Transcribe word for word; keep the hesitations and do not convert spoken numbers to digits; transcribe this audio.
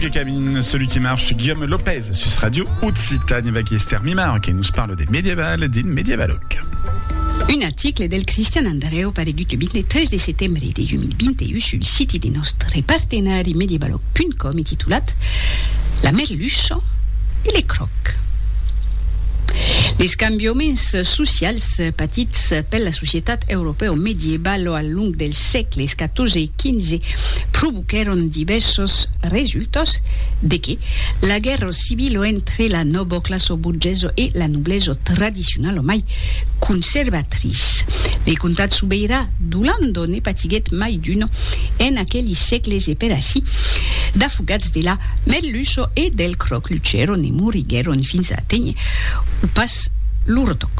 Vogue cabine, celui qui marche, Guillaume Lopez, Sus Radio, Utsita, Nivaki Esther Mimar, qui nous parle des médiévales, din medievaloc. Un article del Cristian Andreu apparegut il ventitré de settembre de duemilaventuno sul sito de nostre partenari medievaloc punt com intitulat La merluça i les crocs. Les canviaments socials patits per la societat europea medieval al long dels segles catorze i quinze provoquèron diversos resultats de que la guerra civil entre la nova classe burgesa e la noblesa tradicional o mai conservatrice. Le comtat sobeirà d'Olanda ne patiguet mai d'uno en aquells segles e per així d'afogats de la merluça e del croc lucero ne morigueron fins a atènyer o pas l'urdoc.